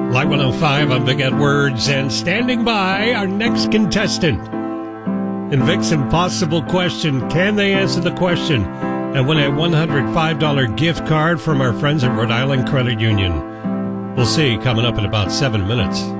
Light 105, I'm Vic Edwards, and standing by, our next contestant. In Vic's impossible question, can they answer the question and win a $105 gift card from our friends at Rhode Island Credit Union? We'll see coming up in about 7 minutes.